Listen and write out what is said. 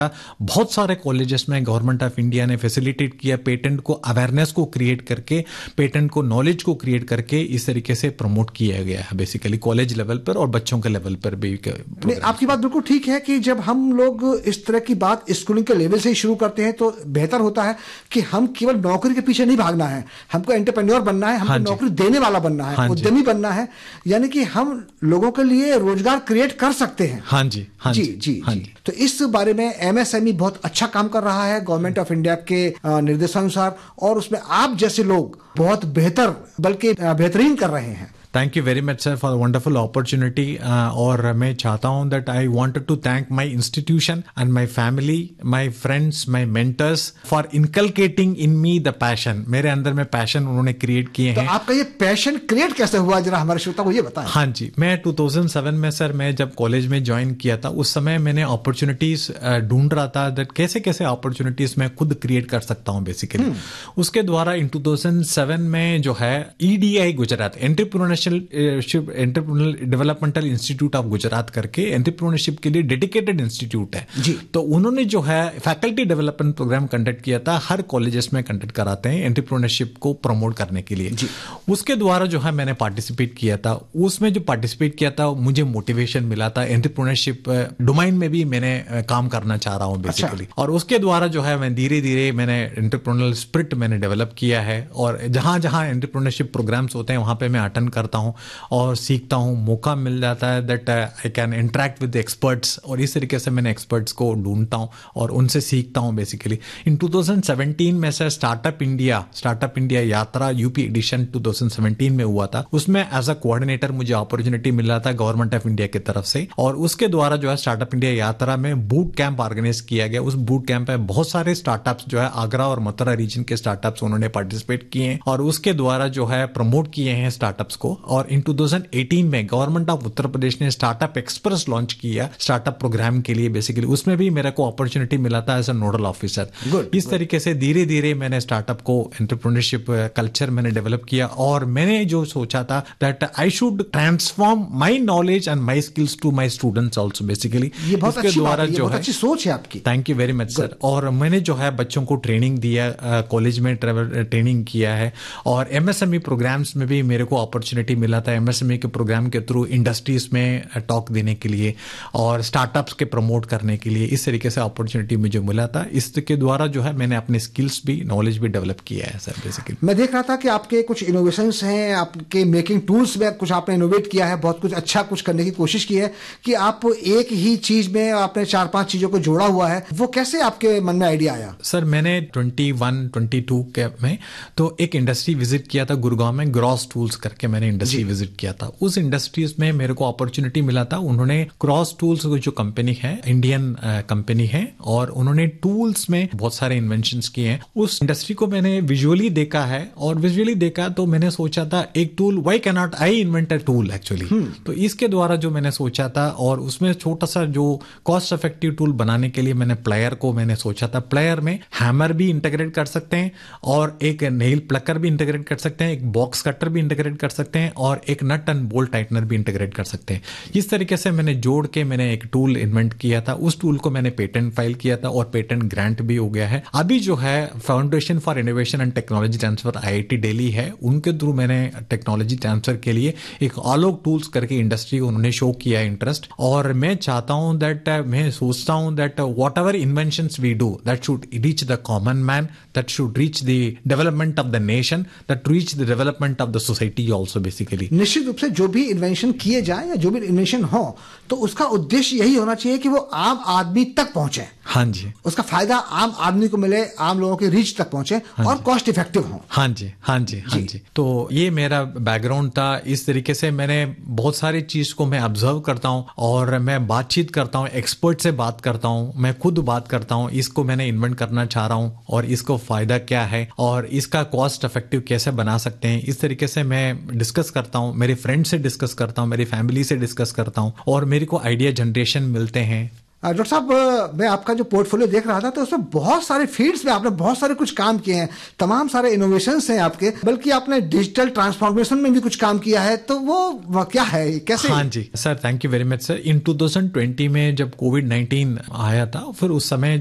बहुत सारे कॉलेजेस में गवर्नमेंट ऑफ इंडिया ने फैसिलिटेट किया, पेटेंट को अवेयरनेस को क्रिएट करके, पेटेंट को नॉलेज को क्रिएट करके इस तरीके से प्रमोट किया गया है बेसिकली कॉलेज लेवल पर और बच्चों के लेवल पर भी। आपकी बात बिल्कुल ठीक है कि जब हम लोग इस तरह की बात स्कूलिंग के लेवल से ही शुरू करते हैं तो बेहतर होता है कि हम केवल नौकरी के पीछे नहीं भागना है, हमको एंटरप्रेन्योर बनना है, हमको नौकरी देने वाला बनना है, उद्यमी बनना है, यानी कि हम लोगों के लिए रोजगार क्रिएट कर सकते हैं। हाँ जी, हाँ जी, जी। तो इस बारे में एमएसएमई बहुत अच्छा काम कर रहा है गवर्नमेंट ऑफ इंडिया के निर्देशानुसार, और उसमें आप जैसे लोग बहुत बेहतर बल्कि बेहतरीन कर रहे हैं। Thank you very much sir for wonderful opportunity. और मैं चाहता हूं that I wanted to thank my institution and my family, my friends, my mentors for inculcating in me the passion. मेरे अंदर में पैशन उन्होंने क्रिएट किए हैं। तो आपका ये पैशन क्रिएट कैसे हुआ, जरा हमारे श्रोता को ये बताएं। हाँ जी, मैं 2007 में सर मैं जब कॉलेज में ज्वाइन किया था उस समय मैंने अपॉर्चुनिटीज ढूंढ रहा था दैट कैसे कैसे अपॉर्चुनिटीज मैं खुद क्रिएट कर सकता हूँ बेसिकली। उसके द्वारा इन 2007 में जो है EDI Gujarat, entrepreneurship developmental institute of Gujarat करके एंटरप्रेन्योरशिप के लिए डेडिकेटेड इंस्टीट्यूट है जी। तो उन्होंने जो है फैकल्टी डेवलपमेंट प्रोग्राम कंडक्ट किया था, हर कॉलेजेस में कंडक्ट कराते हैं एंटरप्रेन्योरशिप को प्रमोट करने के लिए जी। उसके द्वारा जो है मैंने पार्टिसिपेट किया था। उसमें जो पार्टिसिपेट किया था मुझे मोटिवेशन मिला था, एंटरप्रेन्योरशिप डोमेन में भी मैंने काम करना चाह रहा हूं बेसिकली। और उसके द्वारा जो है मैं धीरे धीरे मैंने एंटरप्रेन्योरल स्पिरिट मैंने डेवलप किया है, और जहां जहां एंटरप्रेन्योरशिप प्रोग्राम्स होते हैं वहां पे मैं अटेंड करता हूं और सीखता हूं। मौका मिल जाता है that I can interact with experts, और इस तरीके से मैंने एक्सपर्ट्स को ढूंढता हूं और उनसे सीखता हूं बेसिकली। इन 2017 में से स्टार्टअप इंडिया यात्रा यूपी एडिशन 2017 में हुआ था। उसमें एज अ कोऑर्डिनेटर मुझे अपॉर्चुनिटी मिला था गवर्नमेंट ऑफ इंडिया की तरफ से, और उसके द्वारा जो है स्टार्टअप इंडिया यात्रा में बूट कैंप ऑर्गेनाइज किया गया। उस बूट कैंप में बहुत सारे स्टार्टअप्स जो है आगरा और मथुरा रीजन के स्टार्टअप्स उन्होंने पार्टिसिपेट किए हैं और उसके द्वारा जो है प्रमोट किए हैं स्टार्टअप्स को। और इन 2018 में गवर्नमेंट ऑफ उत्तर प्रदेश ने स्टार्टअप एक्सप्रेस लॉन्च किया स्टार्टअप प्रोग्राम के लिए बेसिकली। उसमें भी मेरे को अपॉर्चुनिटी मिला था एज अ नोडल ऑफिसर। इस तरीके से धीरे धीरे मैंने स्टार्टअप को एंटरप्रेन्योरशिप कल्चर मैंने डेवलप किया, और मैंने जो सोचा था that I should transform my knowledge and my skills to my students also basically. ये बहुत अच्छी बात है, ये बहुत अच्छी सोच है आपकी। Thank you very much sir. और मैंने जो है बच्चों को ट्रेनिंग दिया, कॉलेज में ट्रेनिंग किया है, और एमएसएमई प्रोग्राम्स में भी मेरे को अपॉर्चुनिटी मिला था एमएसएमई के प्रोग्राम के थ्रू इंडस्ट्रीज में टॉक देने के लिए और स्टार्टअप्स के प्रमोट करने के लिए। इस तरीके से अपॉर्चुनिटी मुझे मिला था। इसके द्वारा जो है मैंने अपने स्किल्स भी, नॉलेज भी डेवलप किया है सर बेसिकली। मैं देख रहा था कि आपके कुछ इनोवेशंस हैं, आपके मेकिंग टूल्स में कुछ आपने इनोवेट किया है, बहुत कुछ अच्छा कुछ करने की कोशिश की है कि आप एक ही चीज में आपने 4-5 चीजों को जोड़ा हुआ है। वो कैसे आपके मन में आइडिया आया? सर मैंने 21-22 के में तो एक इंडस्ट्री विजिट किया था गुड़गांव में, ग्रॉस टूल्स करके मैंने इंडस्ट्री विजिट किया था। उस इंडस्ट्रीज में मेरे को अपॉर्चुनिटी मिला था। उन्होंने क्रॉस टूल्स जो कंपनी है, इंडियन कंपनी है, और उन्होंने टूल्स में बहुत सारे इन्वेंशंस किए हैं। उस इंडस्ट्री को मैंने विजुअली देखा है, और विजुअली देखा तो मैंने सोचा था एक tool, why can not I invent a tool actually. तो इसके द्वारा जो मैंने सोचा था, और उसमें छोटा सा जो कॉस्ट इफेक्टिव टूल बनाने के लिए मैंने प्लेयर को मैंने सोचा था। प्लेयर में हैमर भी इंटीग्रेट कर सकते हैं, और एक नेल प्लकर भी इंटीग्रेट कर सकते हैं, एक बॉक्स कटर भी इंटीग्रेट कर सकते हैं, और एक नट एंड बोल्ट टाइटनर भी इंटीग्रेट कर सकते हैं। इस तरीके से मैंने जोड़ के मैंने एक टूल इन्वेंट किया था। उस टूल को मैंने पेटेंट फाइल किया था, और पेटेंट ग्रांट भी हो गया है। अभी जो है foundation for innovation and technology transfer IIT Delhi है, उनके थ्रू मैंने टेक्नोलॉजी ट्रांसफर के लिए एक आलोक टूल्स करके इंडस्ट्री को उन्होंने शो किया इंटरेस्ट। और मैं चाहता हूं दैट, मैं सोचता हूं that what ever inventions we do that should reach the common man, that should reach the development of the nation, that reach the development of the society also basically. निश्चित रूप से जो भी इन्वेंशन किए जाए या जो भी इन्वेंशन हो, तो उसका उद्देश्य यही होना चाहिए कि वो आम आदमी तक पहुंचे। हाँ जी, उसका फायदा आम आदमी को मिले, आम लोगों के रीच तक पहुंचे, और कॉस्ट इफेक्टिव हो। हाँ जी, हाँ जी, हाँ जी। तो ये मेरा बैकग्राउंड था। इस तरीके से मैंने बहुत सारी चीज को मैं ऑब्जर्व करता हूँ, और मैं बातचीत करता हूँ, एक्सपर्ट से बात करता हूँ, मैं खुद बात करता हूँ। इसको मैंने इन्वेंट करना चाह रहा हूँ, और इसको फायदा क्या है, और इसका कॉस्ट इफेक्टिव कैसे बना सकते हैं। इस तरीके से मैं डिस्कस करता हूँ, मेरे फ्रेंड से डिस्कस करता हूँ, मेरी फैमिली से डिस्कस करता हूँ, और मेरे को आइडिया जनरेशन मिलते हैं। डॉक्टर साहब, मैं आपका जो पोर्टफोलियो देख रहा था तो उसमें बहुत सारे फील्ड्स में आपने बहुत सारे कुछ काम किए हैं, तमाम सारे इनोवेशंस हैं आपके, बल्कि आपने डिजिटल ट्रांसफॉर्मेशन में भी कुछ काम किया है, तो वो क्या है, कैसे? हाँ जी sir, thank you very much sir. इन 2020 में जब कोविड-19 आया था, फिर उस समय